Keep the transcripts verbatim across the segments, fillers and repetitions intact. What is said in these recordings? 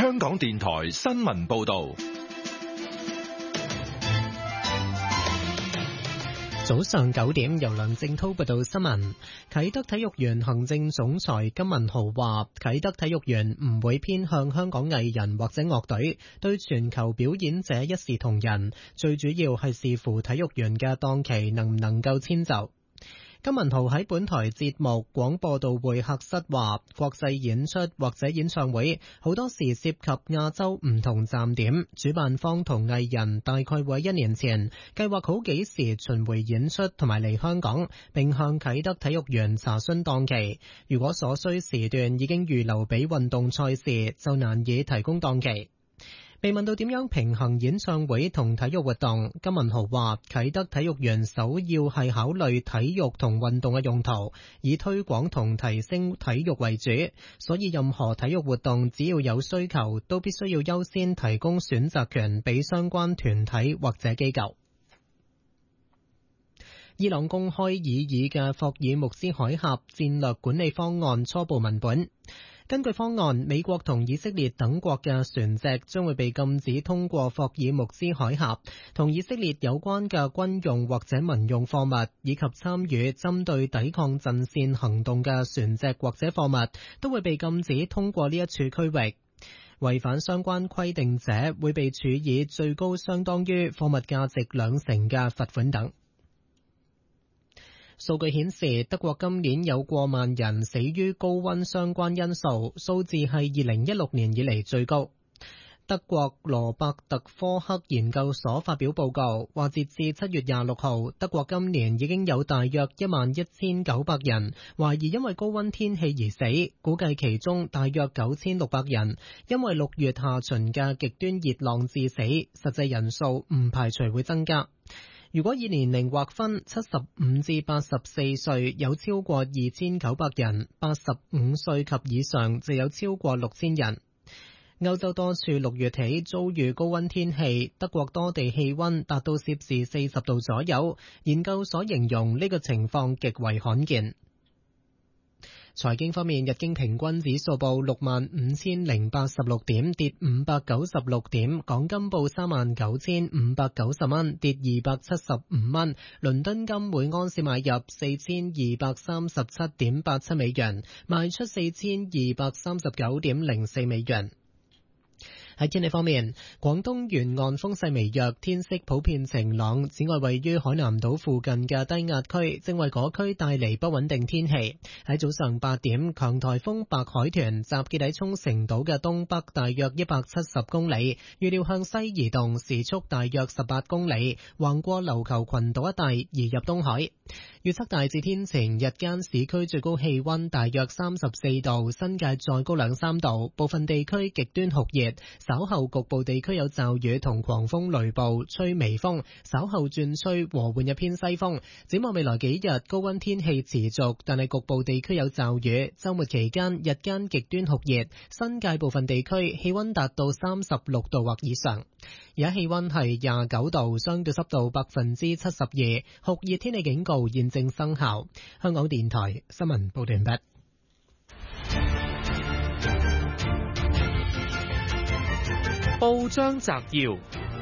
香港電台新聞報道。 早上九點，由梁正濤報道新聞。啟德體育園行政總裁金文豪話，啟德體育園唔會偏向香港藝人或者樂隊，對全球表演者一視同仁，最主要係視乎體育園嘅檔期能唔能夠遷就。金文豪喺本台節目廣播道會客室話，國際演出或者演唱會好多時涉及亞洲唔同站點，主辦方同藝人大概會一年前計劃好幾時巡迴演出同埋嚟香港，並向啟德體育園查詢檔期。如果所需時段已經預留俾運動賽事，就難以提供檔期。被問到點樣平衡演唱會同體育活動，金文豪話：啟德體育園首要係考慮體育同運動嘅用途，以推廣同提升體育為主，所以任何體育活動只要有需求，都必須要優先提供選擇權俾相關團體或者機構。伊朗公開擬議嘅霍爾木茲海峽戰略管理方案初步文本。根據方案，美國同以色列等國嘅船隻將會被禁止通過霍爾木茲海峽，同以色列有關嘅軍用或者民用貨物，以及參與針對抵抗陣線行動嘅船隻或者貨物，都會被禁止通過呢一處區域。違反相關規定者會被處以最高相當於貨物價值兩成嘅罰款等。數據顯示，德國今年有過萬人死於高溫相關因素，數字係二零一六年以嚟最高。德國羅伯特科克研究所發表報告，話截至七月廿六號，德國今年已經有大約一萬一千九百人懷疑因為高溫天氣而死，估計其中大約九千六百人因為六月下旬嘅極端熱浪致死，實際人數唔排除會增加。如果以年齡劃分，七十五至八十四歲有超過二千九百人，八十五歲及以上就有超過六千人。歐洲多處六月起遭遇高溫天氣，德國多地氣溫達到攝氏四十度左右。研究所形容呢個情況極為罕見。財經方面，日經平均指數報六萬五千零八十六點，跌五百九十六點；港金報三萬九千五百九十蚊，跌二百七十五蚊。倫敦金每盎司買入四千二百三十七點八七美元，賣出四千二百三十九點零四美元。喺天氣方面，廣東沿岸風勢微弱，天色普遍晴朗。此外，位於海南島附近嘅低壓區正為嗰區帶嚟不穩定天氣。喺早上八點，強颱風白海豚集結喺沖繩島嘅東北大約一百七十公里，預料向西移動，時速大約十八公里，橫過琉球群島一帶移入東海。預測大致天晴，日間市區最高氣溫大約三十四度，新界再高兩三度，部分地區極端酷熱。稍後局部地區有驟雨同狂風雷暴，吹微風，稍後轉吹和緩一偏西風。展望未來幾日，高溫天氣持續，但係局部地區有驟雨。週末期間日間極端酷熱，新界部分地區氣溫達到三十六度或以上。而家氣溫係廿九度，相對濕度百分之七十二，酷熱天氣警告現正生效。香港電台新聞報道完畢。 報章摘要，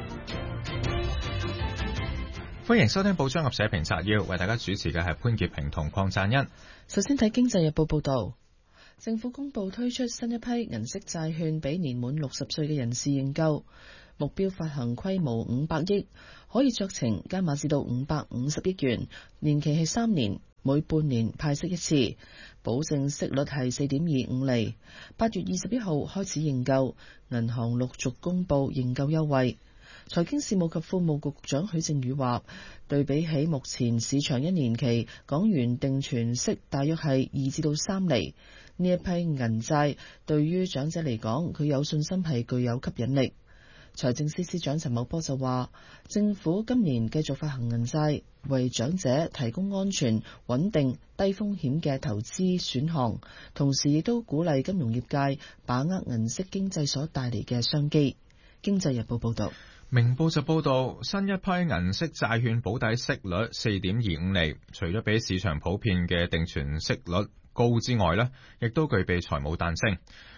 歡迎收聽報章及社評摘要，為大家主持嘅係潘潔平同鄺贊恩。 首先睇經濟日報報道，政府公布推出新一批銀色債券俾年滿六十歲嘅人士認購，目標發行規模五百億，可以酌情加碼至到五百五十億元，年期係三年，每半年派息一次，保證息率係四點二五厘。八月二十一號開始認購，銀行陸續公布認購優惠。財經事務及庫務局局長許正宇話，對比起目前市場一年期港元定存息大約係二至到三厘，呢一批銀債對於長者嚟講，佢有信心係具有吸引力。財政司司長陳茂波就話，政府今年繼續發行銀債，為長者提供安全、穩定、低風險嘅投資選項，同時亦都鼓勵金融業界把握銀色經濟所帶嚟嘅商機。經濟日報報道。 明報就報道，新一批銀色債券保底息率四點二五厘，除咗比市場普遍嘅定存息率高之外呢，亦都具備財務彈性。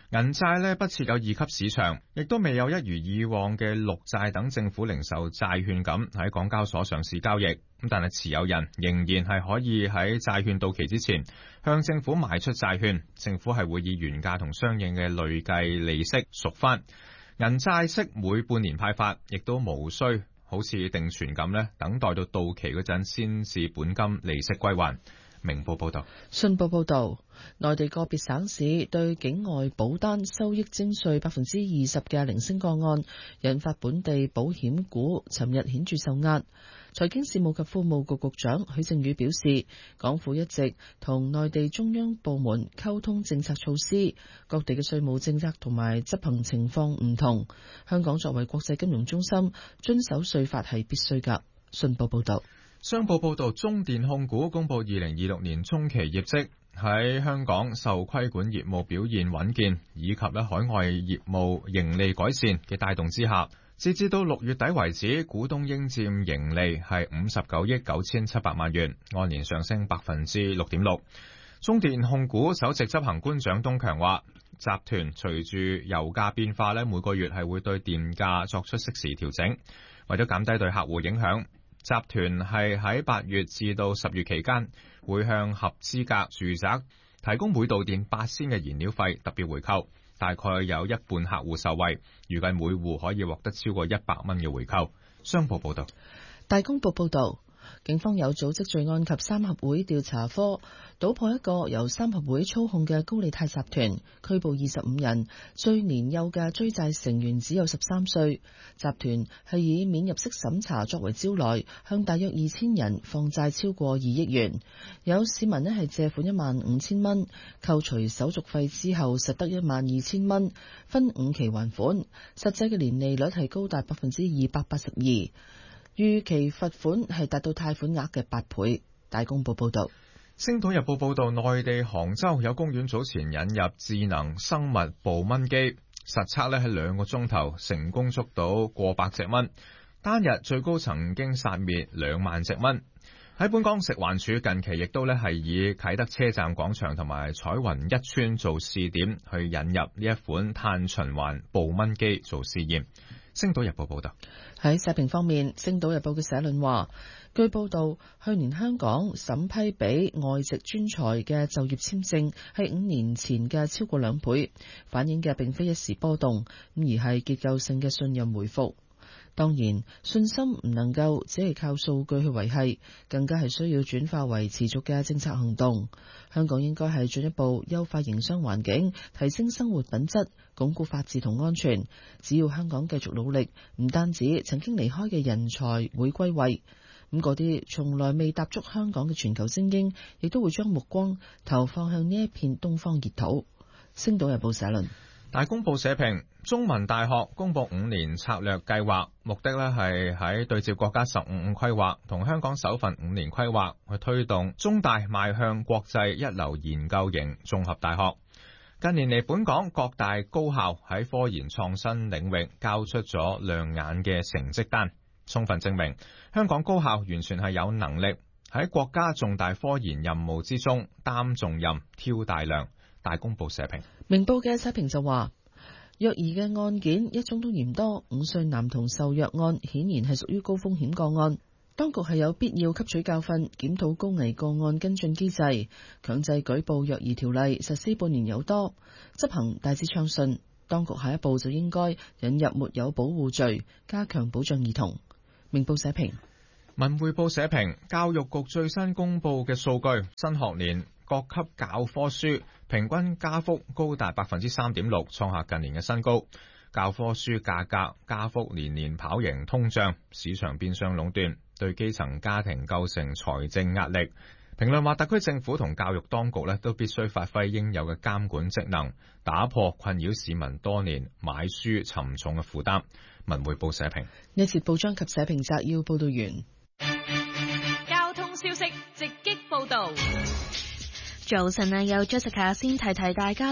銀債呢不設有二級市場，亦都未有一如以往嘅綠債等政府零售債券咁喺港交所上市交易。咁但係持有人仍然係可以喺債券到期之前向政府賣出債券，政府係會以原價同相應嘅累計利息贖翻。銀債息每半年派發，亦都無需好似定存咁呢等待到到期嗰陣先至本金利息歸還。明報報道。 信報報道，內地個別省市對境外保單收益徵稅百分之二十嘅零星個案，引發本地保險股尋日顯著受壓。財經事務及庫務局局長許正宇表示，港府一直同內地中央部門溝通政策措施，各地嘅稅務政策同埋執行情況唔同。香港作為國際金融中心，遵守稅法係必須㗎。信報報道。 商報報道，中電控股公布二零二六年中期業績，喺香港受規管業務表現穩健，以及咧海外業務盈利改善嘅帶動之下，截至到六月底為止，股東應佔盈利係五十九億九千七百萬元，按年上升百分之六點六。中電控股首席執行官蔣東強話，集團隨住油價變化咧，每個月係會對電價作出適時調整，為咗減低對客戶影響。集團係喺八月至到十月期間，會向合資格住宅提供每度電八仙嘅燃料費特別回扣，大概有一半客戶受惠，預計每戶可以獲得超過一百蚊嘅回扣。商報報道。 大公報報道。警方有組織罪案及三合會調查科搗破一個由三合會操控嘅高利貸集團，拘捕二十五人，最年幼嘅追債成員只有十三歲。集團係以免入息審查作為招來，向大約二千人放債超過二億元。有市民呢係借款一萬五千蚊，扣除手續費之後實得一萬二千蚊，分五期還款，實際嘅年利率係高達百分之二百八十二。預期罰款係達到貸款額嘅八倍。大公報報道。 星島日報報道，內地杭州有公園早前引入智能生物捕蚊機，實測咧喺兩個鐘頭成功捉到過百隻蚊，單日最高曾經殺滅兩萬隻蚊。喺本港食環署近期亦都咧係以啟德車站廣場同埋彩雲一村做試點，去引入呢一款碳循環捕蚊機做試驗。星島日報報道。 喺社評方面，星島日報嘅社論話，據報道，去年香港審批俾外籍專才嘅就業簽證係五年前嘅超過兩倍，反映嘅並非一時波動，而係結構性嘅信任回復。當然，信心唔能夠只係靠數據去維繫，更加係需要轉化為持續嘅政策行動。香港應該係進一步優化營商環境，提升生活品質，鞏固法治同安全。只要香港繼續努力，唔單止曾經離開嘅人才會歸位，咁嗰啲從來未踏足香港嘅全球精英，亦都會將目光投放向呢一片東方熱土。星島日報社論。 大公報社評，中文大學公布五年策略計劃，目的咧係喺對接國家十五五規劃同香港首份五年規劃，去推動中大邁向國際一流研究型綜合大學。近年嚟，本港各大高校喺科研創新領域交出咗亮眼嘅成績單，充分證明香港高校完全係有能力喺國家重大科研任務之中擔重任、挑大梁。大公報社評。 明報嘅社評就話，虐兒嘅案件一宗都嫌多，五歲男童受虐案顯然係屬於高風險個案，當局係有必要吸取教訓，檢討高危個案跟進機制，強制舉報虐兒條例實施半年有多，執行大致暢順。當局下一步就應該引入沒有保護罪，加強保障兒童。明報社評。 文匯報社評，教育局最新公布嘅數據，新學年各級教科書平均加幅高達百分之三點六，創下近年嘅新高。教科書價格加幅年年跑贏通脹，市場變相壟斷，對基層家庭構成財政壓力。評論話，特區政府同教育當局咧都必須發揮應有嘅監管職能，打破困擾市民多年買書沉重嘅負擔。文匯報社評。 呢節報章及社評摘要報道完。 交通消息直擊報道。 早晨啊，有 Jessica 先提提大家啦。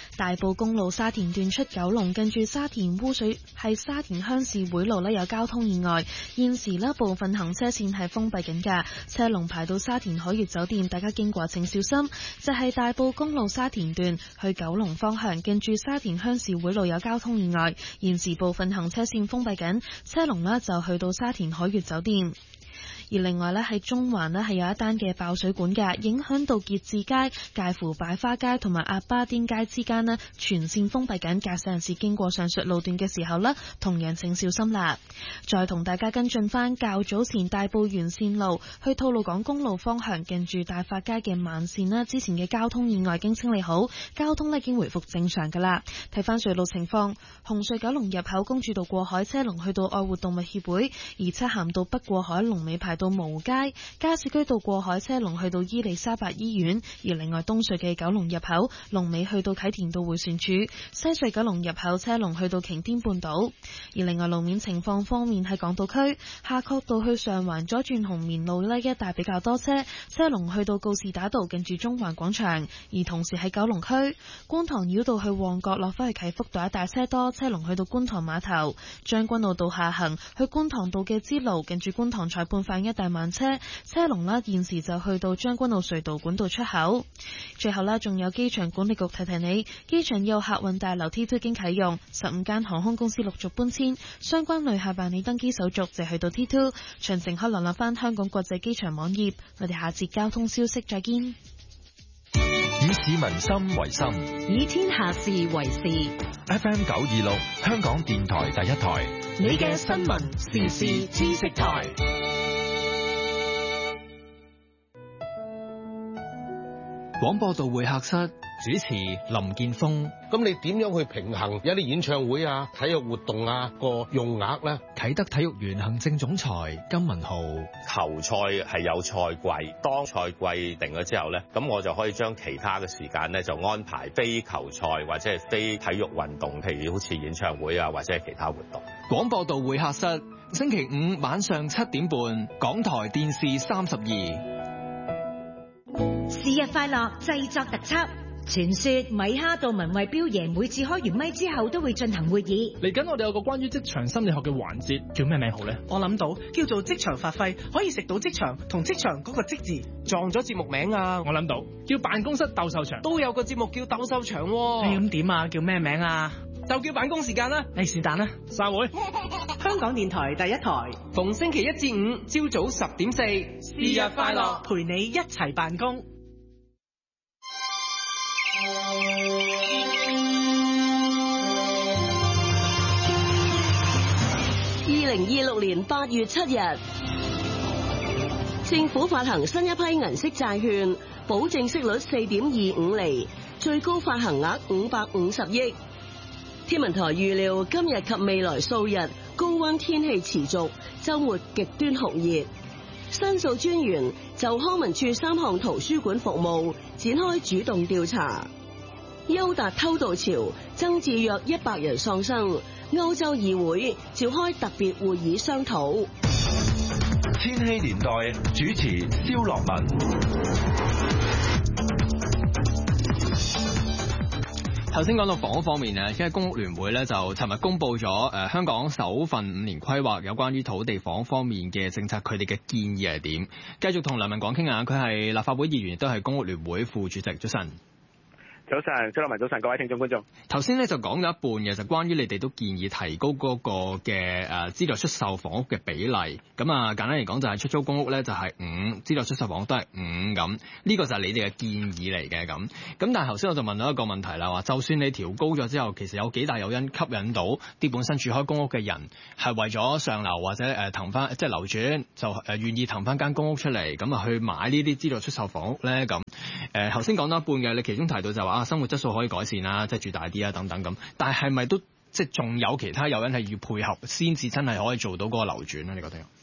大埔公路沙田段出九龍，近住沙田污水係沙田鄉事會路呢有交通意外，現時呢部分行車線係封閉緊㗎，車龍排到沙田海悅酒店，大家經過請小心。就係、是、大埔公路沙田段去九龍方向，近住沙田鄉事會路有交通意外，現時部分行車線封閉緊，車龍呢就去到沙田海悅酒店。而另外呢，喺中環呢係有一單嘅爆水管嘅，影響到結志街介乎擺花街同埋鴨巴甸街之間呢全線封閉緊，駕駛人士經過上述路段嘅時候呢，同樣請小心啦。再同大家跟進翻較早前大埔沿線路去吐露港公路方向，近住大發街嘅慢線啦，之前嘅交通意外已經清理好，交通呢已經回復正常噶啦。睇翻隧道情況，紅隧九龍入口公主道過海車龍去到愛護動物協會，而漆咸道北過海龍尾排到蕪街，加士居道過海車龍去到伊利沙伯醫院，而另外東隧嘅九龍入口龍尾去到啟田道迴旋處，西隧九龍入口車龍去到擎天半島。而另外路面情況方面，喺港島區夏慤道去上環左轉紅棉路呢一帶比較多車，車龍去到告士打道近住中環廣場，而同時喺九龍區觀塘繞道去旺角落返去啟福道一帶車多，車龍去到觀塘碼頭，將軍澳道下行去觀塘道嘅支路近住觀塘裁判法院一帶慢車，車龍啦現時就去到將軍澳隧道管道出口。最後啦，仲有機場管理局提提你，機場有客運大樓 T 二 經啟用，十五間航空公司陸續搬遷，相關旅客辦理登機手續就去到 T 二，詳情可瀏覽翻香港國際機場網頁。我哋下節交通消息再見。 以市民心為心， 以天下事為事。 F M 九二六，香港電台第一台， 你嘅新聞時事知識台。 廣播道會客室主持林健鋒。 咁你點樣去平衡一啲演唱會啊、體育活動啊個用額咧？ 啟德體育園行政總裁金文豪。 球賽係有賽季，當賽季定咗之後咧，咁我就可以將其他嘅時間咧就安排非球賽或者係非體育運動，譬如好似演唱會啊或者係其他活動。 廣播道會客室星期五晚上七點半，港台電視三十二。 是日快樂製作特輯。傳說米哈到文慧標爺每次開完咪之後都會進行會議。 嚟緊我哋有個關於職場心理學嘅環節，叫咩名好呢？ 我諗到叫做職場發揮，可以食到職場同職場嗰個職字撞咗節目名啊！ 我諗到叫辦公室鬥獸場， 都有個節目叫鬥獸場喎。咁點啊？叫咩名啊？就叫辦公時間啦。誒是但啦，散會。香港電台第一台，逢星期一至五朝早十點四，是日快樂，陪你一齊辦公。 二零二六年八月七日，政府發行新一批銀色債券，保證息率四點二五厘，最高發行額五百五十億。天文台預料今日及未來數日高溫天氣持續，周末極端酷熱。申訴專員就康文署三項圖書館服務展開主動調查。優達偷渡潮增至約一百人喪生，歐洲議會召開特別會議商討。 千禧年代主持蕭樂文。 頭先講到房屋方面咧，因為公屋聯會咧就尋日公布咗誒、呃、香港首份五年規劃有關於土地房方面嘅政策，佢哋嘅建議係點？繼續同梁文廣傾下，佢係立法會議員，亦都係公屋聯會副主席。早晨。 早晨，張立文，早晨，各位聽眾觀眾。 頭先咧就講咗一半嘅，就關於你哋都建議提高嗰個嘅誒資助出售房屋嘅比例。咁啊，簡單嚟講就係出租公屋咧就係五，資助出售房屋都係五咁。呢個就係你哋嘅建議嚟嘅咁。咁但係頭先我就問到一個問題啦，話就算你調高咗之後，其實有幾大誘因吸引到啲本身住開公屋嘅人係為咗上樓或者誒騰翻即係流轉，就誒願意騰翻間公屋出嚟，咁啊去買呢啲資助出售房屋咧咁。誒頭先講到一半嘅，你其中提到就話生活質素可以改善啦，即係住大啲啊等等咁，但係係咪都即係仲有其他誘因係要配合先至真係可以做到嗰個流轉咧？你覺得？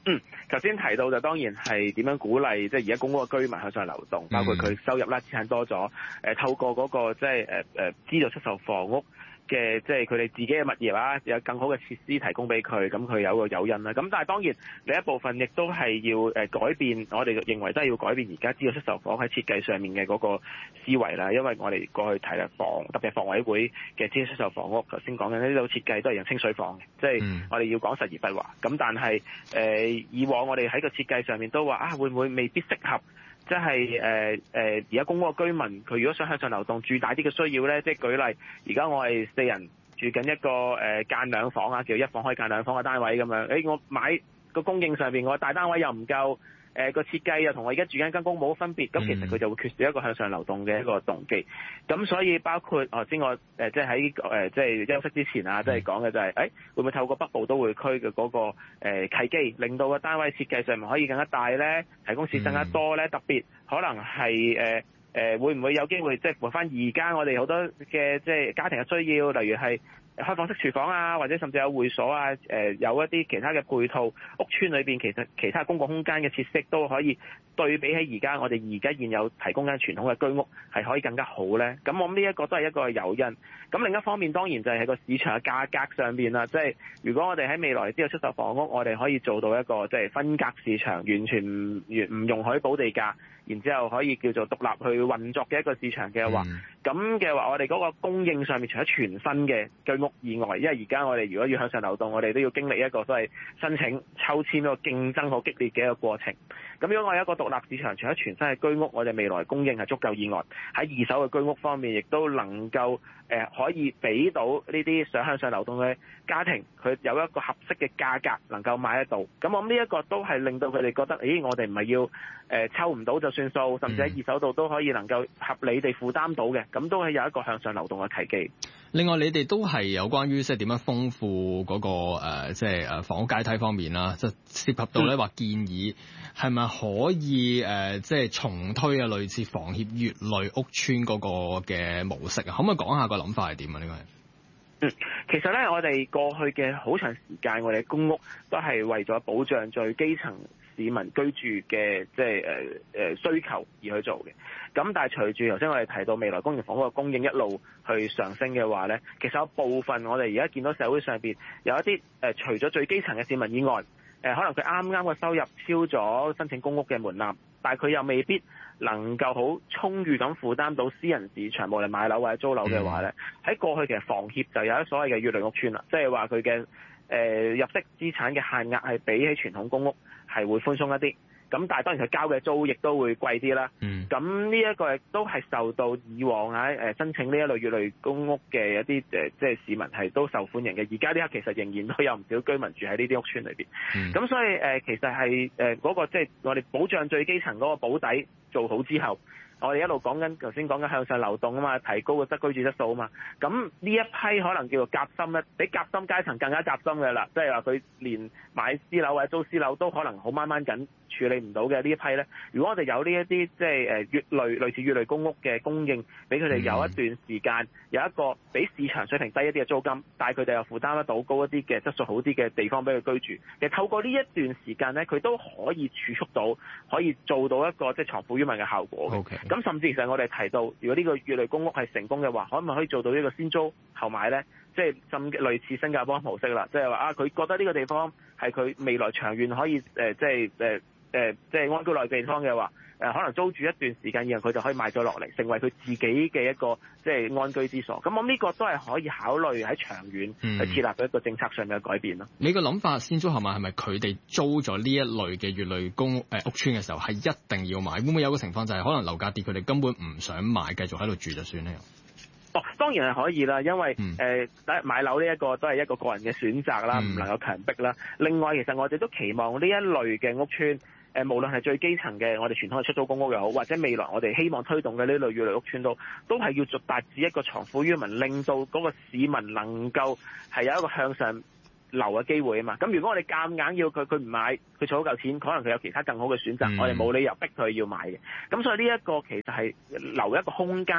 嗯，頭先提到就當然係點樣鼓勵，即係而家公屋嘅居民向上流動，包括佢收入啦、資產多咗，誒透過嗰個即係誒誒資助出售房屋嘅，即係佢哋自己嘅物業啊，有更好嘅設施提供俾佢，咁佢有個誘因啦。咁但係當然另一部分亦都係要誒改變，我哋認為都係要改變而家資助出售房喺設計上面嘅嗰個思維啦。因為我哋過去睇啦房，特別係房委會嘅資助出售房屋，頭先講緊呢度設計都係用清水房嘅，即係我哋要講實而不華。咁但係誒、呃、以往我哋喺個設計上面都話啊，會唔會未必適合？即係誒誒，而家公屋嘅居民，佢如果想向上流動，住大啲嘅需要咧，即係舉例，而家我係四人住緊一個誒、呃、間兩房啊，叫一房可以間兩房嘅單位咁樣。誒、欸，我買個供應上邊，我大單位又唔夠，誒個設計又同我而家住緊間公冇乜分別，咁其實佢就會缺少一個向上流動嘅一個動機。咁所以包括頭先我誒即係喺誒即係休息之前啊，即係講嘅就係、是、誒、欸、會唔會透過北部都會區嘅嗰個誒契機，令到個單位設計上面可以更加大咧，提供設更加多咧，特別可能係誒誒會唔會有機會即係活翻而家我哋好多嘅即係家庭嘅需要，例如係開放式廚房啊，或者甚至有會所啊，誒、呃、有一啲其他嘅配套，屋邨裏邊其實其他公共空間嘅設施都可以對比起而家我哋而家現有提供緊傳統嘅居屋係可以更加好咧。咁我諗呢一個都係一個誘因。咁另一方面當然就係喺個市場嘅價格上邊啦，即係如果我哋喺未來之後出售房屋，我哋可以做到一個即係分隔市場，完全唔唔容許補地價，然之後可以叫做獨立去運作嘅一個市場嘅話，咁嘅話我哋嗰個供應上面除咗全新嘅居屋以外，因為而家我哋如果要向上流動，我哋都要經歷一個所謂申請抽籤一個競爭好激烈嘅一個過程。咁如果我有一個獨立市場，除咗全新嘅居屋，我哋未來供應係足夠以外，喺二手嘅居屋方面，亦都能夠誒、呃、可以俾到呢啲想向上流動嘅家庭，佢有一個合適嘅價格能夠買得到。咁我諗呢一個都係令到佢哋覺得，咦，我哋唔係要誒、呃、抽唔到就算數，甚至喺二手度都可以能夠合理地負擔到嘅，咁都係有一個向上流動嘅契機。 另外，你哋都係有關於即係點樣豐富嗰、那個誒，即係誒房屋階梯方面啦，即係涉及到咧話建議係咪可以誒，即、呃、係、就是、重推啊類似房協乙類屋邨嗰個嘅模式啊？可唔可以講下個諗法係點啊？呢個係嗯，其實咧，我哋過去嘅好長時間，我哋公屋都係為咗保障最基層市民居住嘅即係誒誒需求而去做嘅。咁但係隨住頭先我哋提到未來公營房屋嘅供應一路去上升嘅話咧，其實有部分我哋而家見到社會上邊有一啲誒、呃，除咗最基層嘅市民以外，誒、呃、可能佢啱啱嘅收入超咗申請公屋嘅門檻，但係佢又未必能夠好充裕咁負擔到私人市場，無論買樓或者租樓嘅話咧，喺、嗯、過去其實房協就有一所謂嘅乙類屋邨啦，即係話佢嘅誒入息資產嘅限額係比起傳統公屋係會寬鬆一啲。咁但係當然佢交嘅租亦都會貴啲啦。咁呢一個亦都係受到以往喺誒申請呢一類乙類公屋嘅一啲誒即係市民係都受歡迎嘅。而家呢刻其實仍然都有唔少居民住喺呢啲屋邨裏邊。咁、嗯、所以誒、呃、其實係誒嗰個即係我哋保障最基層嗰個保底做好之後，我哋一路講緊頭先講緊向上流動啊嘛，提高個質居住質素啊嘛。咁呢一批可能叫做夾心咧，比夾心階層更加夾心嘅啦，即係話佢連買私樓或者租私樓都可能好掹掹緊處理唔到嘅呢一批咧。如果我哋有呢一啲即係誒乙類類似乙類公屋嘅供應，俾佢哋有一段時間、嗯、有一個比市場水平低一啲嘅租金，但係佢哋又負擔得到高一啲嘅質素好啲嘅地方俾佢居住。其實透過呢一段時間咧，佢都可以儲蓄到，可以做到一個即係藏富於民嘅效果嘅。Okay. 咁甚至其實我哋提到，如果呢個乙類公屋係成功嘅話，可唔可以做到呢個先租後買咧？即係甚至類似新加坡模式啦，即係話啊，佢覺得呢個地方係佢未來長遠可以誒、呃，即係誒誒，即係安居樂業嘅地方嘅話，誒、呃、可能租住一段時間，然後佢就可以賣咗落嚟，成為佢自己嘅一個即係安居之所。咁我諗呢個都係可以考慮喺長遠去設立一個政策上面嘅改變咯、嗯。 你個諗法先租後買係咪佢哋租咗呢一類嘅乙類公屋誒、呃、屋邨嘅時候係一定要買？會唔會有個情況就係可能樓價跌，佢哋根本唔想買，繼續喺度住就算咧？ 哦，當然係可以啦，因為誒、嗯呃、買樓呢一個都係一個個人嘅選擇啦，唔、嗯、能夠強迫啦。另外，其實我哋都期望呢一類嘅屋邨，誒、呃、無論係最基層嘅我哋傳統嘅出租公屋又好，或者未來我哋希望推動嘅呢類乙類屋邨都，都係要做達至一個藏富於民，令到嗰個市民能夠係有一個向上流嘅機會啊嘛。咁如果我哋夾硬要佢，佢唔買，佢儲好嚿錢，可能佢有其他更好嘅選擇，嗯、我哋冇理由逼佢要買嘅。咁所以呢一個其實係留一個空間。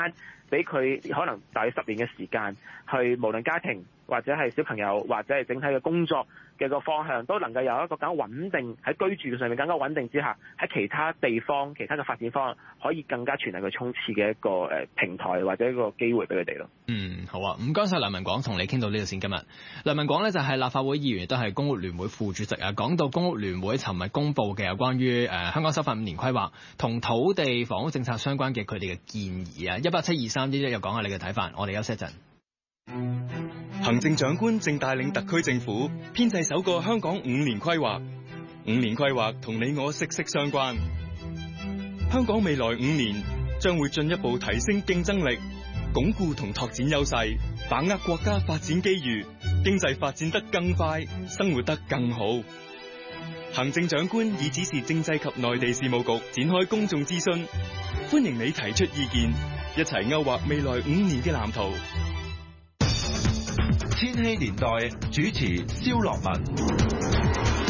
俾佢可能大約十年嘅時間，去無論家庭或者係小朋友或者係整體嘅工作嘅個方向，都能夠有一個更加穩定喺居住上面更加穩定之下，喺其他地方、其他嘅發展方向可以更加全力去衝刺嘅一個誒平台或者一個機會俾佢哋咯。 嗯，好啊，唔該晒梁文廣，同你傾到呢度先。今日梁文廣呢就係立法會議員，亦都係公屋聯會副主席啊。講到公屋聯會尋日公布嘅有關於誒、呃、香港首發五年規劃同土地房屋政策相關嘅佢哋嘅建議啊，一八七二三一一又講下你嘅睇法。我哋休息一陣。 行政長官正帶領特區政府編製首個香港五年規劃，五年規劃同你我息息相關。香港未來五年將會進一步提升競爭力，鞏固同拓展優勢，把握國家發展機遇，經濟發展得更快，生活得更好。行政長官已指示政制及內地事務局展開公眾諮詢，歡迎你提出意見，一齊勾畫未來五年嘅藍圖。 千禧年代主持蕭樂文。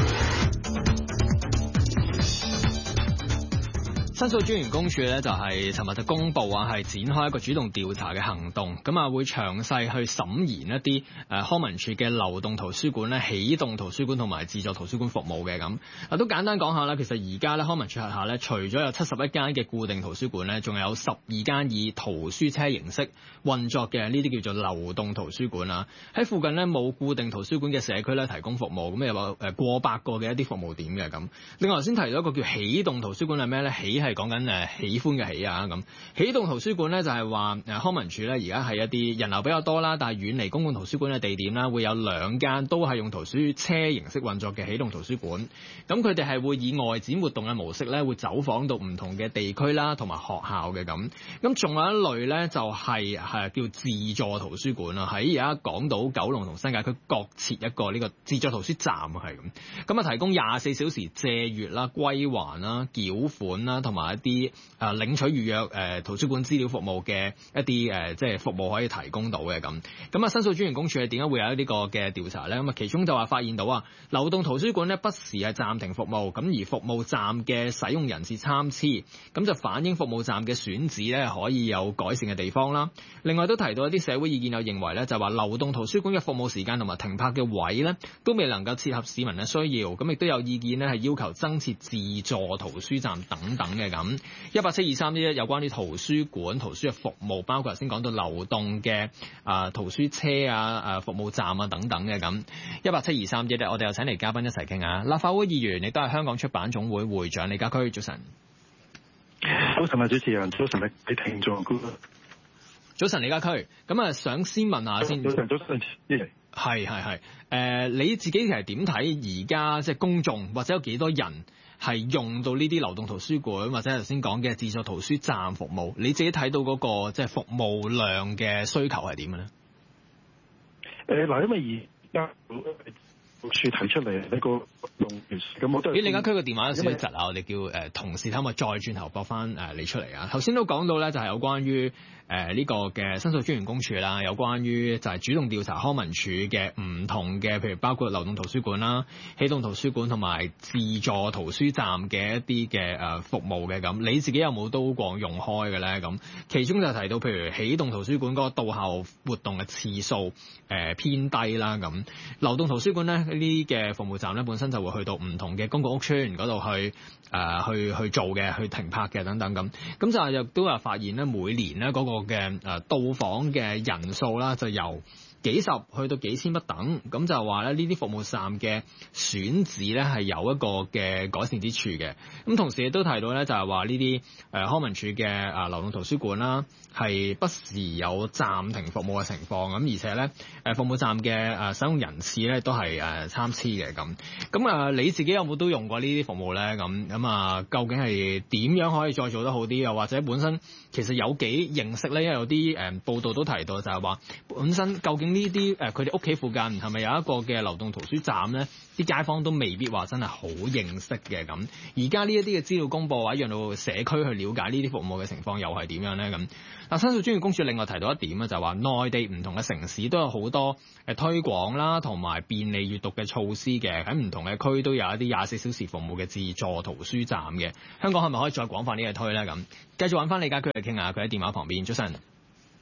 申訴專員公署咧就係尋日就公布啊，係展開一個主動調查嘅行動，咁啊會詳細去審研一啲誒康文署嘅流動圖書館咧、起動圖書館同埋自助圖書館服務嘅咁。啊都簡單講下啦，其實而家咧康文署轄下咧，除咗有七十一間嘅固定圖書館咧，仲有十二間以圖書車形式運作嘅呢啲叫做流動圖書館啊。喺附近咧冇固定圖書館嘅社區咧提供服務，咁有誒過百個嘅一啲服務點嘅咁。另外頭先提到一個叫起動圖書館係咩咧？起係講緊誒喜歡嘅喜啊咁，起動圖書館咧就係話誒康文署咧而家係一啲人流比較多啦，但係遠離公共圖書館嘅地點啦，會有兩間都係用圖書車形式運作嘅起動圖書館。咁佢哋係會以外展活動嘅模式咧，會走訪到唔同嘅地區啦，同埋學校嘅咁。咁仲有一類咧就係係叫自助圖書館啊，喺而家港島、九龍同新界區各設一個呢個自助圖書站啊，係咁。咁啊提供廿四小時借閱啦、歸還啦、繳款啦，同埋一啲啲誒領取預約誒、呃、圖書館資料服務嘅一啲誒、呃、即係服務可以提供到嘅咁。咁啊，申訴專員公署係點解會有呢個嘅調查咧？咁啊，其中就話發現到啊，流動圖書館咧不時係暫停服務，咁而服務站嘅使用人士參差，咁就反映服務站嘅選址咧可以有改善嘅地方啦。另外都提到一啲社會意見，有認為咧就話流動圖書館嘅服務時間同埋停泊嘅位咧都未能夠切合市民嘅需要，咁亦都有意見咧係要求增設自助圖書站等等嘅咁。一八七二三一一有關於圖書館圖書嘅服務，包括頭先講到流動嘅啊、呃、圖書車啊、啊、呃、服務站啊等等嘅咁。一八七二三一一，我哋又請嚟嘉賓一齊傾下。立法會議員亦都係香港出版總會會長李家駒，早晨。 早晨啊，主持人，早晨啊，你聽眾。 早晨，李家駒。咁啊，想先問下先。 早晨，早晨， 係係係。誒，你自己其實點睇而家即係公眾或者有幾多人係用到呢啲流動圖書館或者頭先講嘅自助圖書站服務？你自己睇到嗰個即係服務量嘅需求係點嘅咧？ 誒嗱，因為而家署提出嚟呢個用咁我都咦，李家駒個電話有少少窒啊！我哋叫誒、呃、同事睇下可唔可以再轉頭駁翻誒你出嚟啊！頭先都講到咧，就係有關於。誒、呃、呢、這個嘅申訴專員公署啦，有關於就係主動調查康文署嘅唔同嘅，譬如包括流動圖書館啦、起動圖書館同埋自助圖書站嘅一啲嘅誒服務嘅咁，你自己有冇都過用開嘅咧？咁其中就提到譬如起動圖書館嗰個到校活動嘅次數誒、呃、偏低啦，咁流動圖書館咧呢啲嘅服務站咧本身就會去到唔同嘅公共屋邨嗰度去誒、呃、去去做嘅，去停泊嘅等等咁，咁就係亦都有發現咧每年咧嗰、那個嘅誒到訪嘅人數啦，就由幾十去到幾千不等，咁就話咧呢啲服務站嘅選址咧係有一個嘅改善之處嘅。咁同時亦都提到咧，就係話呢啲誒康文署嘅誒流動圖書館啦，係不時有暫停服務嘅情況。咁而且咧誒服務站嘅誒使用人次咧都係誒參差嘅咁。咁啊你自己有冇都用過呢啲服務咧？咁咁啊究竟係點樣可以再做得好啲？又或者本身其實有幾認識咧？因為有啲誒報道都提到就係話本身究竟呢啲誒佢哋屋企附近係咪有一個嘅流動圖書站咧？啲街坊都未必話真係好認識嘅咁。而家呢一啲嘅資料公佈或者讓到社區去了解呢啲服務嘅情況又係點樣咧？咁嗱，申訴專員公署另外提到一點咧，就係話內地唔同嘅城市都有好多誒推廣啦，同埋便利閱讀嘅措施嘅，喺唔同嘅區都有一啲廿四小時服務嘅自助圖書站嘅。香港係咪可以再廣泛呢個推咧？咁繼續揾翻李家駒嚟傾下，佢喺電話旁邊。早晨。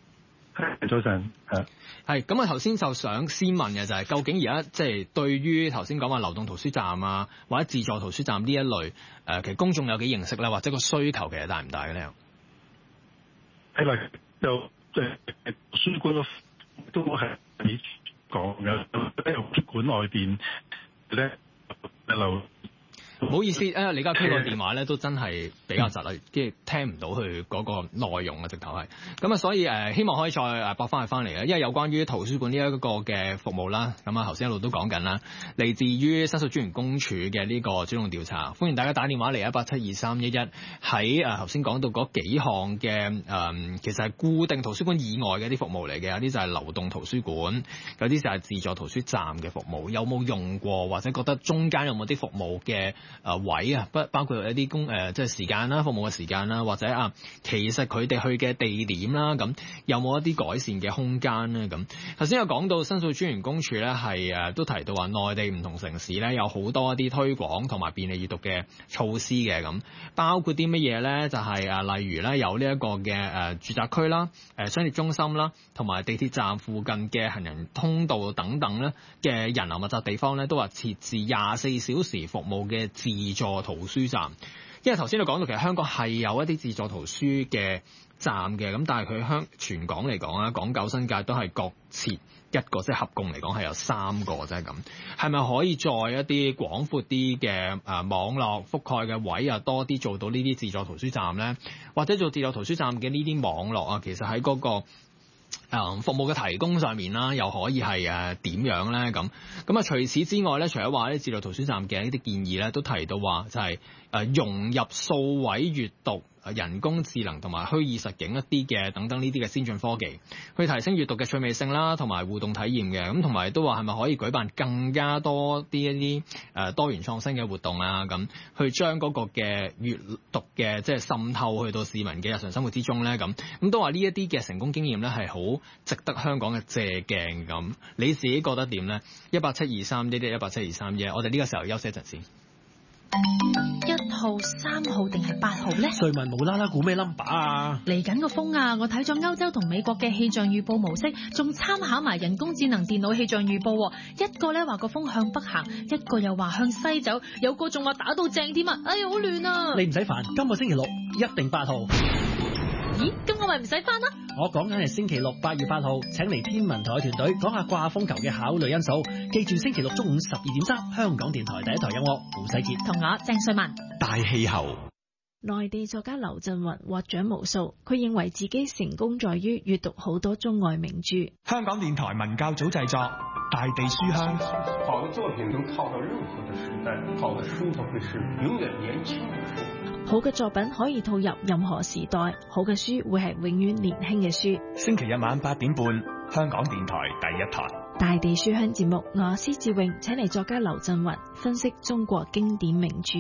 係早晨，係係咁啊！頭先就想先問嘅就係、是，究竟而家即係對於頭先講話流動圖書站啊，或者自助圖書站呢一類誒、呃，其實公眾有幾認識咧，或者個需求其實大唔大嘅咧？ 睇嚟就即係圖書館都係你講嘅，喺圖書館外邊咧流。 唔好意思，誒李家駒個電話咧都真係比較窒啦，跟住聽唔到佢嗰個內容啊，直頭係咁啊，所以誒、呃、希望可以再誒駁翻佢翻嚟啊，因為有關於圖書館呢一個嘅服務啦，咁啊頭先一路都講緊啦，嚟自於申訴專員公署嘅呢個主動調查，歡迎大家打電話嚟一八七二三一一，喺誒頭先講到嗰幾項嘅誒、呃，其實係固定圖書館以外嘅一啲服務嚟嘅，有啲就係流動圖書館，有啲就係自助圖書站嘅服務，有冇用過或者覺得中間有冇啲服務嘅？誒、呃、位啊，不包括一啲公誒即係時間啦，服務嘅時間啦，或者啊，其實佢哋去嘅地點啦，咁有冇一啲改善嘅空間咧？咁頭先有講到申訴專員公署咧，係誒都提到話內地唔同城市咧有好多一啲推廣同埋便利閱讀嘅措施嘅，咁包括啲乜嘢咧？就係、是、誒例如咧有呢一個嘅誒、呃、住宅區啦、誒、呃、商業中心啦，同埋地鐵站附近嘅行人通道等等咧嘅人流密集地方咧，都話設置廿四小時服務嘅自助圖書站。因為頭先你講到其實香港係有一啲自助圖書嘅站嘅，咁但係佢香全港嚟講啦，港九新界都係各設一個，即係合共嚟講係有三個啫。咁係咪可以再一啲廣闊啲嘅誒網絡覆蓋嘅位啊，多啲做到呢啲自助圖書站咧？或者做自助圖書站嘅呢啲網絡啊，其實喺嗰個誒服務嘅提供上面啦，又可以係誒點樣咧？咁咁啊，除此之外咧，除咗話啲自助圖書站嘅一啲建議咧，都提到話就係誒融入數位閱讀、人工智能同埋虛擬實境一啲嘅等等呢啲嘅先進科技，去提升閱讀嘅趣味性啦，同埋互動體驗嘅。咁同埋都話係咪可以舉辦更加多啲一啲誒多元創新嘅活動啊？咁去將嗰個嘅閱讀嘅即係滲透去到市民嘅日常生活之中咧？咁咁都話呢一啲嘅成功經驗咧係好值得香港嘅借鏡咁。你自己覺得點咧？一八七二三一一一八七二三一，我哋呢個時候休息一陣先。 一號、三號定係八號呢？ 瑞文無啦啦估咩 number 啊？ 嚟緊個風啊！我睇咗歐洲同美國嘅氣象預報模式，仲參考埋人工智能電腦氣象預報。一個咧話個風向北行，一個又話向西走，有個仲話打到正添啊！哎呀，好亂啊！ 你唔使煩，今個星期六一定八號。 咦？咁我咪唔使返啦？ 我講緊係星期六八月八號，請嚟天文台嘅團隊講下掛風球嘅考慮因素。記住星期六中午十二點三，香港電台第一台有我胡世傑同我鄭瑞文。 大氣候。 內地作家劉震雲獲獎無數，佢認為自己成功在於閱讀好多中外名著。 香港電台文教組製作《大地書香》。 好的作品能套到任何的時代，好的書都會是永遠年輕的書。 好嘅作品可以套入任何時代，好嘅書會係永遠年輕嘅書。 星期日晚八點半，香港電台第一台《 大地書香》節目，我施志穎請嚟作家劉震雲分析中國經典名著。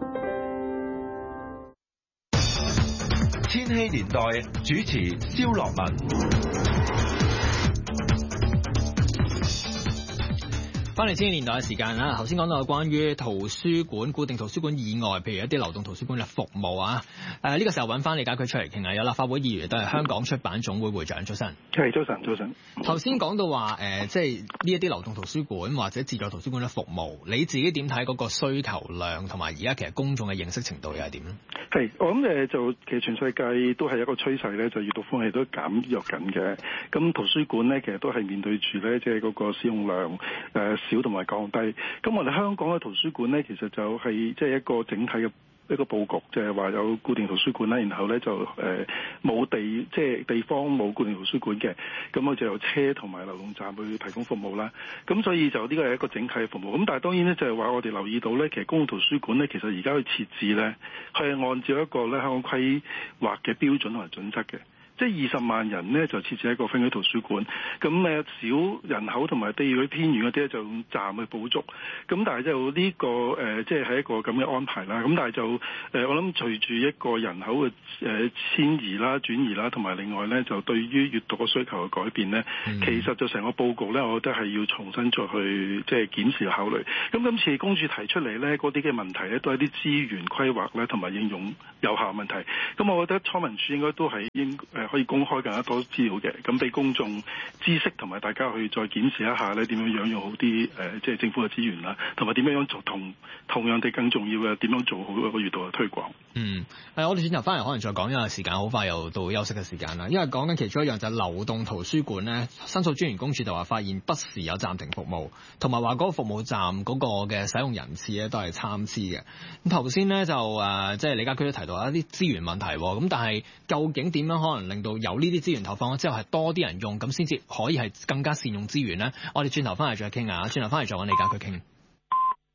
千禧年代主持蕭樂文。 翻嚟千禧年代嘅時間啦，頭先講到關於圖書館、固定圖書館以外，譬如一啲流動圖書館嘅服務啊。誒、呃、呢、這個時候揾翻李家駒出嚟傾下，有立法會議員都係香港出版總會會長，早晨。 係早晨，早晨。 頭先講到話誒、呃，即係呢一啲流動圖書館或者自助圖書館嘅服務，你自己點睇嗰個需求量同埋而家其實公眾嘅認識程度又係點咧？ 係，我諗誒就其實全世界都係一個趨勢咧，就閱讀風氣都減弱緊嘅。咁圖書館咧，其實都係面對住咧，即係嗰個使用量誒、呃、少同埋降低。咁我哋香港嘅圖書館咧，其實就係即係一個整體嘅一個佈局，就係、是、話有固定圖書館啦，然後咧就誒冇、呃、地即係地方冇固定圖書館嘅，咁我就由車同埋流動站去提供服務啦。咁所以就呢個係一個整體嘅服務。咁但係當然咧就係話我哋留意到咧，其實公共圖書館咧其實而家去設置咧，佢係按照一個咧香港規劃嘅標準同埋準則嘅。即係二十萬人呢，就設置一個分區圖書館，咁誒少人口同埋地區偏遠嗰啲咧就用站去補足，咁但係就呢、這個誒即係係一個咁嘅安排啦。咁但係就誒、呃、我諗隨住一個人口嘅誒遷移啦、轉移啦，同埋另外咧就對於閱讀嘅需求嘅改變咧、嗯，其實就成個佈局咧，我覺得係要重新再去即係檢視考慮。咁今次公署提出嚟咧嗰啲嘅問題咧，都係啲資源規劃咧同埋應用有效問題。咁我覺得康文署應該都係應誒。 係可以公開更加多資料嘅，咁俾公眾知識同埋大家去再檢視一下咧，點樣樣用好啲誒、呃，即係政府嘅資源啦，同埋點樣樣做同同樣地更重要嘅點樣做好一個閱讀嘅推廣。 嗯，誒，我哋轉頭翻嚟可能再講，因為時間好快又到休息嘅時間啦。因為講緊其中一樣就係流動圖書館咧，申訴專員公署就話發現不時有暫停服務，同埋話嗰個服務站嗰個嘅使用人次咧都係參差嘅。咁頭先咧就誒，即係李家駒都提到一啲資源問題，咁但係究竟點樣可能令到有呢啲資源投放咗之後係多啲人用，咁先至可以係更加善用資源咧？我哋轉頭翻嚟再傾啊，轉頭翻嚟再揾李家駒傾。